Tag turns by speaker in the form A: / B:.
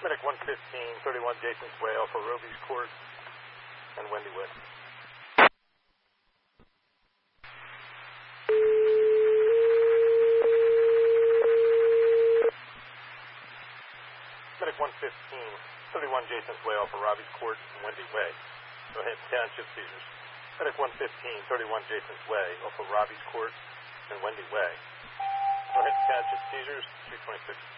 A: Medic 115, 31 Jason's Way, Alpha Roby's Court, and Wendy Way. Medic 115, 31 Jason's Way, Alpha Roby's Court, and Wendy Way. Go ahead, township seizures. Medic 115, 31 Jason's Way, Alpha Roby's Court, and Wendy Way. Go ahead, township seizures, 226.